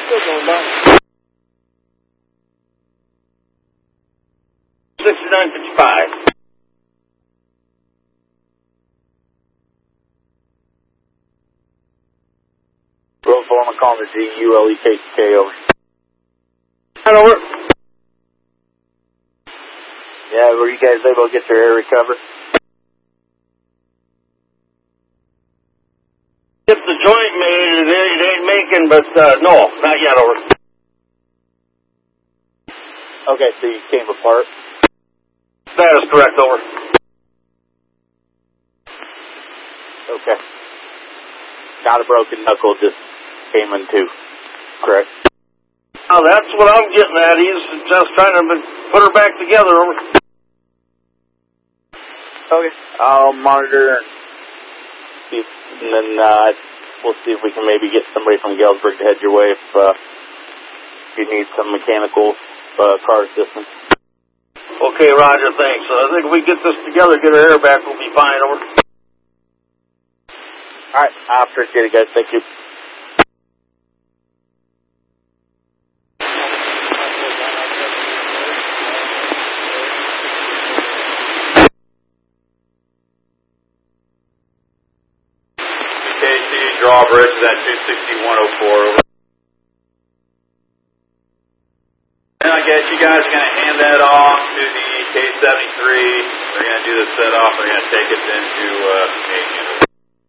still going down. 6955. Road 4, I'm calling the GULEKK, over. And over. Yeah, were you guys able to get your air recovered? If the joint made it ain't making, but no, not yet, over. Okay, so you came apart? That is correct, over. Okay. Not a broken knuckle, just came in two, correct? Now that's what I'm getting at. He's just trying to put her back together, over. Okay. I'll monitor and see, and then we'll see if we can maybe get somebody from Galesburg to head your way if you need some mechanical car assistance. Okay, Roger, thanks. I think if we get this together, get her hair back, we'll be fine, over. All right, I appreciate it, guys. Thank you. KC Drawbridge is at 26104, over. And I guess you guys are going to hand that off to the K-73. They're going to do the set off. They're going to take it into Canadian.